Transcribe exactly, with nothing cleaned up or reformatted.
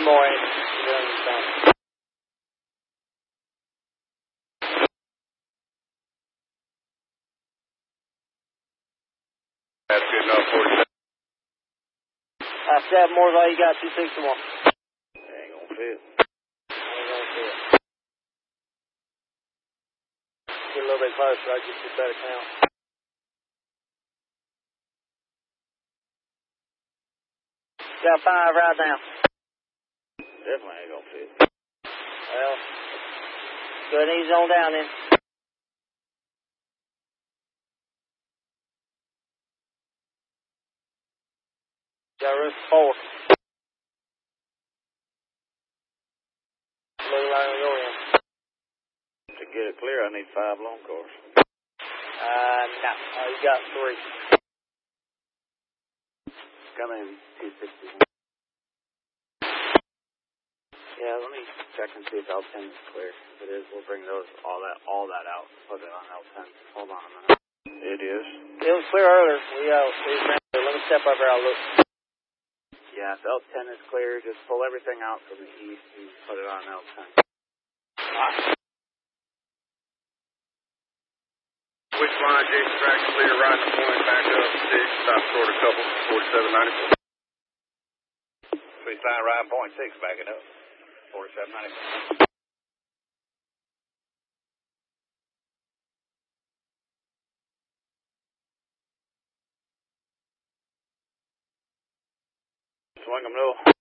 more in. That's good enough, forty-seven. Uh, seven more is all you got, two six more. Ain't gonna fit. Ain't gonna fit. Get a little bit closer, I'll get you a better count. Got five right now. Definitely ain't gonna fit. Well, go ahead and ease on down then. Got room for four. Little line on your end. To get it clear, I need five long cars. Uh, no. Oh, you got three. Come in, two sixty. Yeah, let me check and see if L ten is clear. If it is, we'll bring those all that all that out. Put it on L ten. Hold on a minute. It is. It was clear earlier. We, uh, we ran it. Let me step over here. I'll look. Yeah, if L ten is clear, just pull everything out from the east and put it on L ten. Right. Which line, Jason, track clear, right the point, back up, six, stop short a couple, forty-seven ninety-four. Sweet sign, right point six, backing up, forty-seven ninety-four. Swing them low.